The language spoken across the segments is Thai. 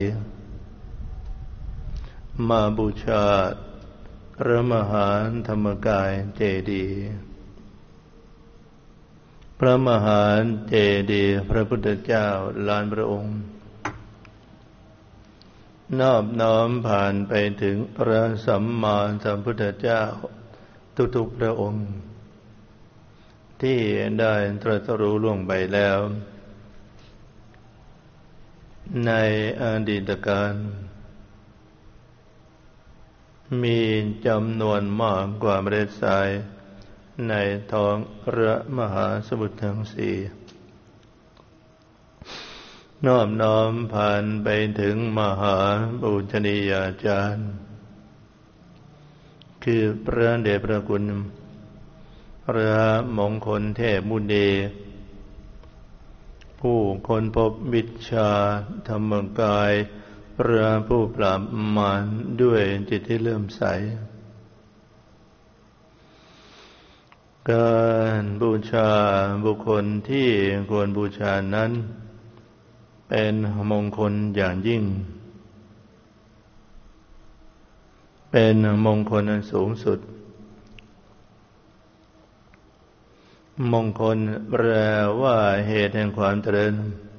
มาบูชาพระมหาธรรมกายเจดีย์พระมหาเจดีย์พระพุทธเจ้าล้านพระองค์นอบน้อมผ่านไปถึงพระสัมมาสัมพุทธเจ้าทุกๆพระองค์ที่ได้ตรัสรู้ล่วงไปแล้วในอดีตการมีจำนวนมากกว่าเมล็ดทรายในท้องพระมหาสมุทรทั้งสี่นอบน้อมผ่านไปถึงมหาบูชนียาจารย์คือพระเดชพระคุณพระมงคลเทพมุนีผู้ค้นพบวิชาธรรมกายพระผู้ปราบมารด้วยจิตที่เลื่อมใสการบูชาบุคคลที่ควรบูชานั้นเป็นมงคลอย่างยิ่งเป็นมงคลอันสูงสุดมงคลแปลว่าเหตุแห่งความเจริญ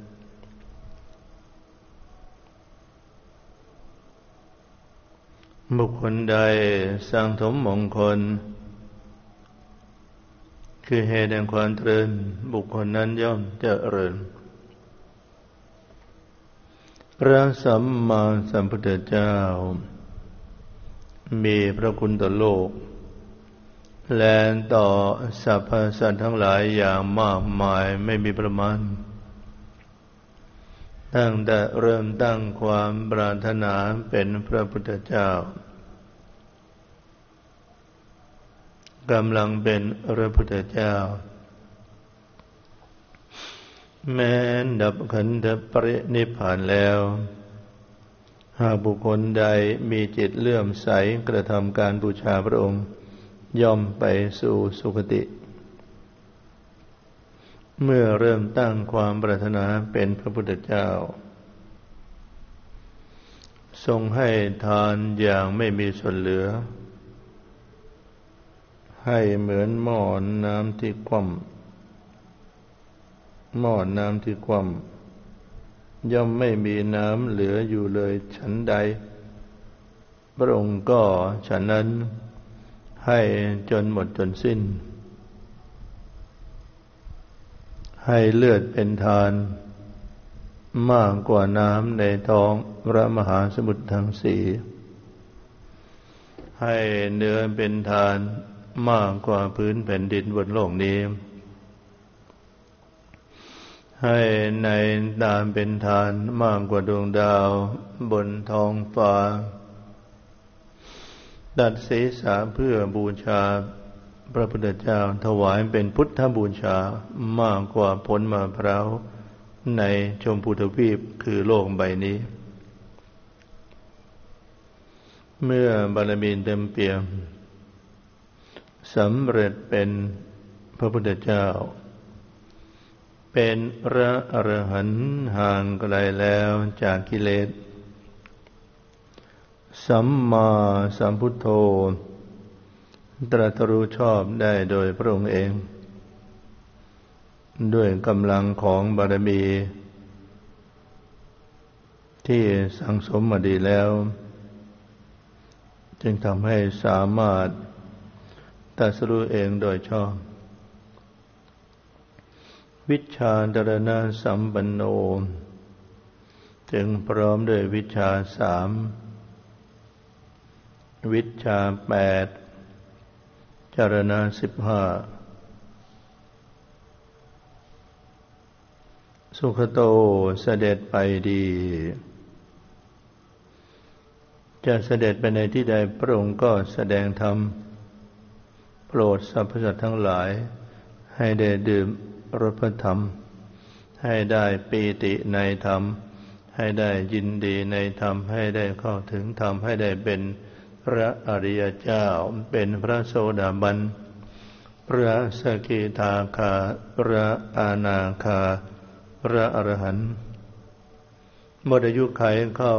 บุคคลใดสร้างสมมงคลคือเหตุแห่งความเจริญบุคคลนั้นย่อมเจริญพระสัมมาสัมพุทธเจ้ามีพระคุณต่อโลกและต่อสรรพสัตว์ทั้งหลายอย่างมากมายไม่มีประมาณตั้งแต่เริ่มตั้งความปรารถนาเป็นพระพุทธเจ้ากำลังเป็นพระพุทธเจ้าแม้ดับขันธปรินิพพานแล้วหากบุคคลใดมีจิตเลื่อมใสกระทำการบูชาพระองค์ย่อมไปสู่สุคติเมื่อเริ่มตั้งความปรารถนาเป็นพระพุทธเจ้าทรงให้ทานอย่างไม่มีส่วนเหลือให้เหมือนหม้อน้ำที่คว่ำหม้อน้ำที่คว่ำย่อมไม่มีน้ำเหลืออยู่เลยฉันใดพระองค์ก็ฉันนั้นให้จนหมดจนสิ้นให้เลือดเป็นทานมากกว่าน้ำในท้องพระมหาสมุทรทั้งสี่ให้เนื้อเป็นทานมากกว่าพื้นแผ่นดินบนโลกนี้ให้ในดาวเป็นทานมากกว่าดวงดาวบนท้องฟ้าตัดศีรษะเพื่อบูชาพระพุทธเจ้าถวายเป็นพุทธบูชามากกว่าผลมะพร้าวในชมพูทวีปคือโลกใบนี้เมื่อบารมีเต็มเปี่ยมสำเร็จเป็นพระพุทธเจ้าเป็นพระอรหันต์ห่างไกลแล้วจากกิเลสสัมมาสัมพุทโธตรัสรู้ชอบได้โดยพระองค์เองด้วยกำลังของบารมีที่สั่งสมมาดีแล้วจึงทำให้สามารถตรัสรู้เองโดยชอบวิชชาดรณะสัมปันโนจึงพร้อมด้วยวิชชาสามวิชชา8จรณะ15สุขโตเสด็จไปดีจะเสด็จไปในที่ใดพระองค์ก็แสดงธรรมโปรดสรรพสัตว์ทั้งหลายให้ได้ดื่มรสพระธรรมให้ได้ปีติในธรรมให้ได้ยินดีในธรรมให้ได้เข้าถึงธรรมให้ได้เป็นพระอริยเจ้าเป็นพระโสดาบันพระสกิทาคาพระอนาคาพระอรหันต์หมดอายุขัยเข้า